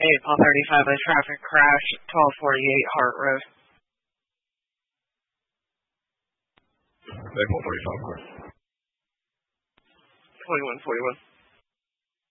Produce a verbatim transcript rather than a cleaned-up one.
April thirty-five, a traffic crash, twelve forty-eight Hart Road. April thirty-five, correct. twenty-one forty-one.